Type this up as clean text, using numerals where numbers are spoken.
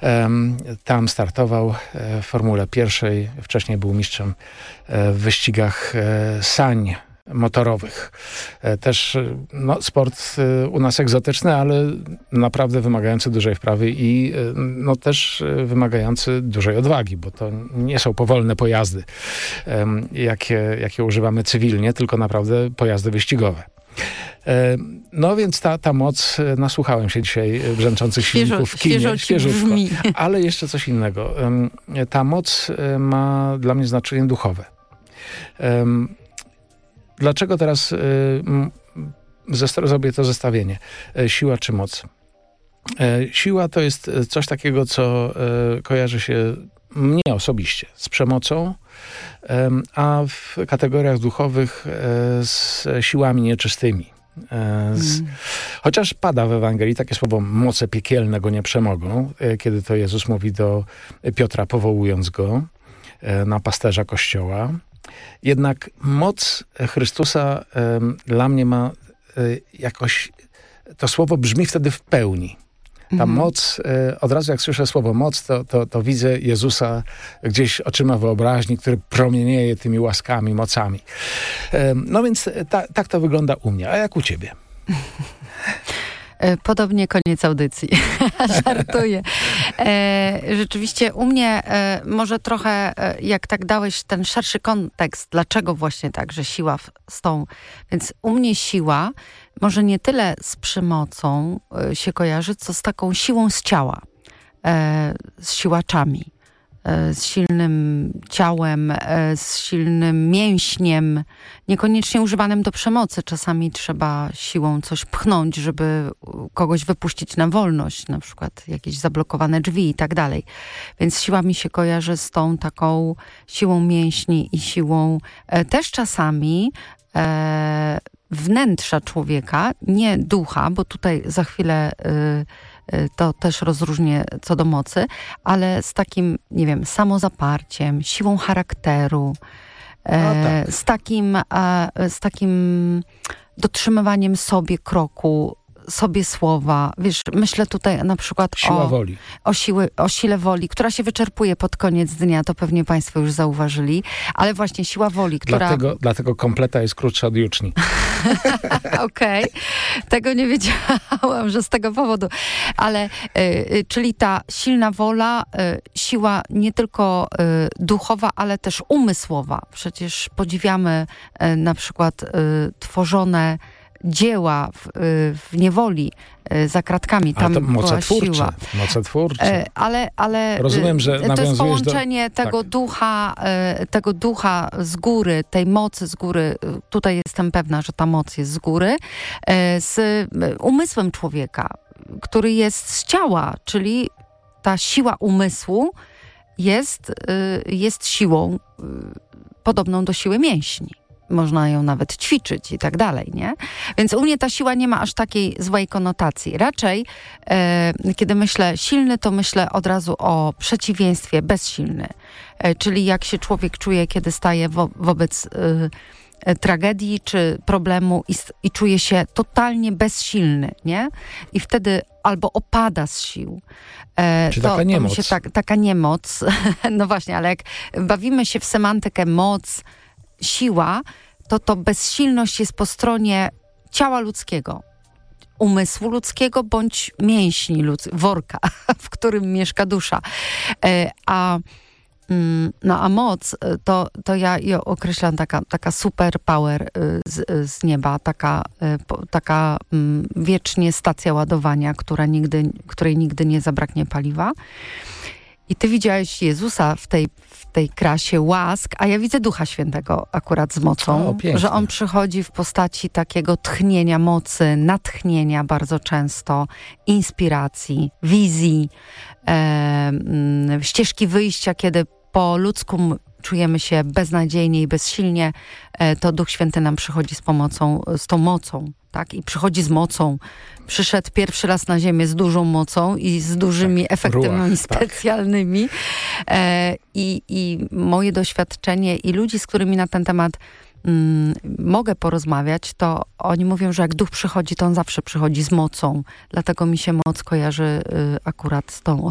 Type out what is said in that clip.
Tam startował w Formule pierwszej. Wcześniej był mistrzem w wyścigach sań motorowych. Też sport u nas egzotyczny, ale naprawdę wymagający dużej wprawy i też wymagający dużej odwagi, bo to nie są powolne pojazdy, jakie używamy cywilnie, tylko naprawdę pojazdy wyścigowe. No więc ta moc, nasłuchałem się dzisiaj brzęczących silników w kinie, świeżutko, ale jeszcze coś innego. Ta moc ma dla mnie znaczenie duchowe. Dlaczego teraz zrobię to zestawienie? Siła czy moc? Siła to jest coś takiego, co kojarzy się mnie osobiście z przemocą, a w kategoriach duchowych z siłami nieczystymi. Chociaż pada w Ewangelii takie słowo moce piekielne go nie przemogą, kiedy to Jezus mówi do Piotra, powołując go na pasterza Kościoła. Jednak moc Chrystusa dla mnie ma jakoś, to słowo brzmi wtedy w pełni. Ta moc, od razu jak słyszę słowo moc, to widzę Jezusa gdzieś oczyma wyobraźni, który promienieje tymi łaskami, mocami. No więc tak to wygląda u mnie. A jak u ciebie? Podobnie koniec audycji. Żartuję. Rzeczywiście u mnie może trochę, jak tak dałeś ten szerszy kontekst, dlaczego właśnie tak, że siła z tą... Więc u mnie siła może nie tyle z przemocą się kojarzy, co z taką siłą z ciała, z siłaczami, z silnym ciałem, z silnym mięśniem, niekoniecznie używanym do przemocy. Czasami trzeba siłą coś pchnąć, żeby kogoś wypuścić na wolność, na przykład jakieś zablokowane drzwi i tak dalej. Więc siła mi się kojarzy z tą taką siłą mięśni i siłą też czasami wnętrza człowieka, nie ducha, bo tutaj za chwilę to też rozróżnię co do mocy, ale z takim, nie wiem, samozaparciem, siłą charakteru, tak. z takim dotrzymywaniem sobie kroku, sobie słowa. Wiesz, myślę tutaj na przykład o sile woli, która się wyczerpuje pod koniec dnia, to pewnie państwo już zauważyli, ale właśnie siła woli, która... Dlatego kompleta jest krótsza od juczni. Okej. Tego nie wiedziałam, że z tego powodu. Ale, czyli ta silna wola, siła nie tylko duchowa, ale też umysłowa. Przecież podziwiamy na przykład tworzone dzieła w niewoli, za kratkami. Tam była siła. Mocotwórcze. Ale rozumiem, że to jest połączenie tego ducha z góry, tej mocy z góry. Tutaj jestem pewna, że ta moc jest z góry, z umysłem człowieka, który jest z ciała, czyli ta siła umysłu jest siłą podobną do siły mięśni. Można ją nawet ćwiczyć i tak dalej, nie? Więc u mnie ta siła nie ma aż takiej złej konotacji. Raczej, kiedy myślę silny, to myślę od razu o przeciwieństwie bezsilny. Czyli jak się człowiek czuje, kiedy staje wobec tragedii czy problemu i czuje się totalnie bezsilny, nie? I wtedy albo opada z sił. Czy taka niemoc. Mi się taka niemoc. No właśnie, ale jak bawimy się w semantykę moc, siła, to bezsilność jest po stronie ciała ludzkiego, umysłu ludzkiego bądź mięśni worka, w którym mieszka dusza. A moc to ja ją określam taka super power z nieba, taka wiecznie stacja ładowania, której nigdy nie zabraknie paliwa. I ty widziałeś Jezusa w tej krasie łask, a ja widzę Ducha Świętego akurat z mocą, że On przychodzi w postaci takiego tchnienia mocy, natchnienia bardzo często, inspiracji, wizji, ścieżki wyjścia, kiedy po ludzku czujemy się beznadziejnie i bezsilnie, to Duch Święty nam przychodzi z tą mocą, tak? I przychodzi z mocą. Przyszedł pierwszy raz na ziemię z dużą mocą i z dużymi efektami specjalnymi. I moje doświadczenie i ludzi, z którymi na ten temat mogę porozmawiać, to oni mówią, że jak Duch przychodzi, to On zawsze przychodzi z mocą. Dlatego mi się moc kojarzy akurat z tą